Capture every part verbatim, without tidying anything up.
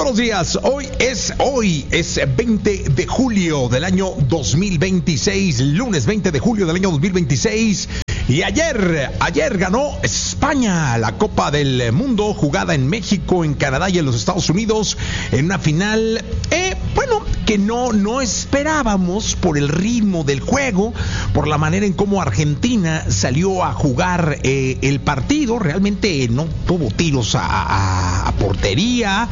buenos días. Hoy es, hoy es veinte de julio del año dos mil veintiséis, lunes veinte de julio del año dos mil veintiséis. Y ayer, ayer ganó España la Copa del Mundo, jugada en México, en Canadá y en los Estados Unidos, en una final, eh, bueno, que no, no esperábamos por el ritmo del juego, por la manera en cómo Argentina salió a jugar eh, el partido. Realmente no tuvo tiros a, a, a portería.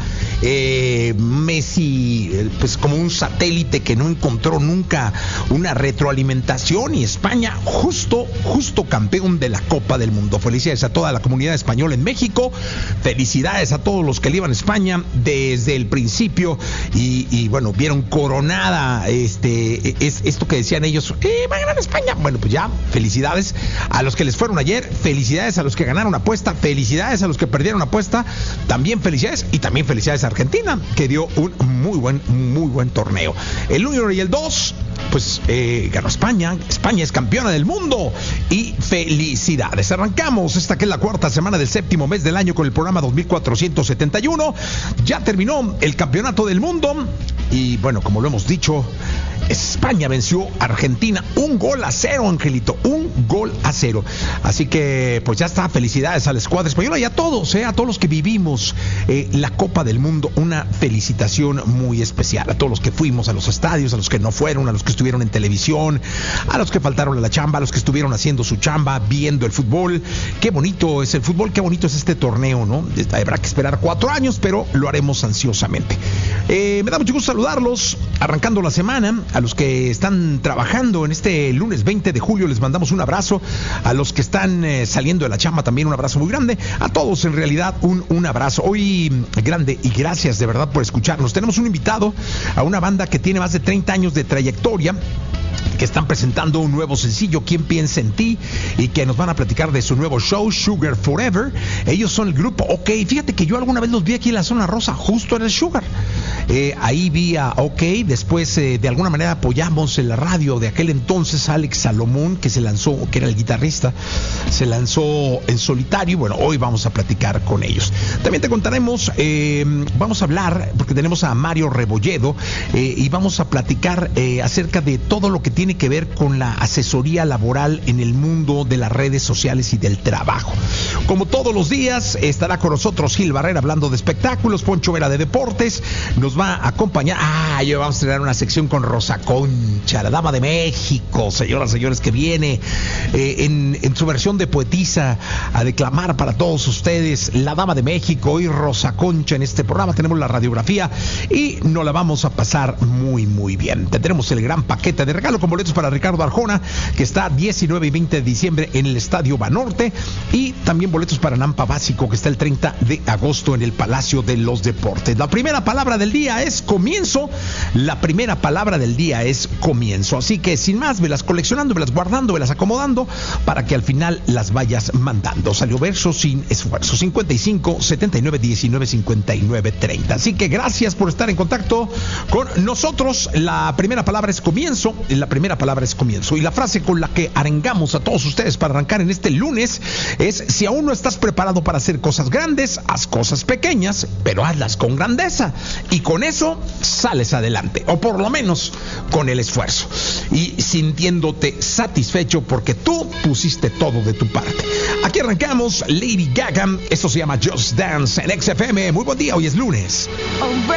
Eh, Messi, pues como un satélite que no encontró nunca una retroalimentación, y España justo, justo campeón de la Copa del Mundo. Felicidades a toda la comunidad española en México, felicidades a todos los que le iban a España desde el principio y, y bueno, vieron coronada este es esto que decían ellos, eh, va a ganar España. Bueno, pues ya, felicidades a los que les fueron ayer, felicidades a los que ganaron apuesta, felicidades a los que perdieron apuesta, también felicidades, y también felicidades a Argentina, que dio un muy buen, muy buen torneo. El uno y el dos, pues eh, ganó España. España es campeona del mundo y felicidades. Arrancamos esta que es la cuarta semana del séptimo mes del año con el programa dos mil cuatrocientos setenta y uno. Ya terminó el campeonato del mundo y bueno, como lo hemos dicho, España venció a Argentina un gol a cero, Angelito, un gol a cero. Así que pues ya está, felicidades a la escuadra española y a todos, eh, a todos los que vivimos eh, la Copa del Mundo, una felicitación muy especial. A todos los que fuimos a los estadios, a los que no fueron, a los que estuvieron en televisión, a los que faltaron a la chamba, a los que estuvieron haciendo su chamba, viendo el fútbol. Qué bonito es el fútbol, qué bonito es este torneo, ¿no? Habrá que esperar cuatro años, pero lo haremos ansiosamente. Eh, me da mucho gusto saludarlos, arrancando la semana. A los que están trabajando en este lunes veinte de julio les mandamos un abrazo. A los que están eh, saliendo de la chamba también un abrazo muy grande. A todos en realidad un, un abrazo. Hoy grande y gracias de verdad por escucharnos. Tenemos un invitado a una banda que tiene más de treinta años de trayectoria, que están presentando un nuevo sencillo, ¿Quién piensa en ti?, y que nos van a platicar de su nuevo show, Sugar Forever. Ellos son el grupo OK. Fíjate que yo alguna vez los vi aquí en la zona rosa, justo en el Sugar. Eh, ahí vi a OK. Después, eh, de alguna manera, apoyamos en la radio de aquel entonces a Alex Salomón, que se lanzó, que era el guitarrista, se lanzó en solitario. Bueno, hoy vamos a platicar con ellos. También te contaremos, eh, vamos a hablar, porque tenemos a Mario Rebolledo, eh, y vamos a platicar eh, acerca de todo lo que tiene que ver con la asesoría laboral en el mundo de las redes sociales y del trabajo. Como todos los días, estará con nosotros Gil Barrera hablando de espectáculos, Poncho Vera de deportes, nos va a acompañar. Ah, yo vamos a tener una sección con Rosa Concha, la dama de México, señoras y señores, que viene eh, en, en su versión de poetisa a declamar para todos ustedes, la dama de México y Rosa Concha en este programa. Tenemos la radiografía y nos la vamos a pasar muy, muy bien. Tendremos el gran paquete de regalo con boletos para Ricardo Arjona, que está diecinueve y veinte de diciembre en el Estadio Banorte, y también boletos para Nampa Básico, que está el treinta de agosto en el Palacio de los Deportes. La primera palabra del día es comienzo. La primera palabra del día es comienzo. Así que sin más, velas coleccionando, velas guardando, velas acomodando, para que al final las vayas mandando. Salió verso sin esfuerzo. cincuenta y cinco, setenta y nueve, diecinueve, cincuenta y nueve, treinta. Así que gracias por estar en contacto con nosotros. La primera palabra es comienzo. La primera palabra es comienzo. Y la frase con la que arengamos a todos ustedes para arrancar en este lunes es: si aún no estás preparado para hacer cosas grandes, haz cosas pequeñas, pero hazlas con grandeza. Y con eso sales adelante. O por lo menos con el esfuerzo. Y sintiéndote satisfecho porque tú pusiste todo de tu parte. Aquí arrancamos Lady Gaga. Esto se llama Just Dance en X F M. Muy buen día. Hoy es lunes.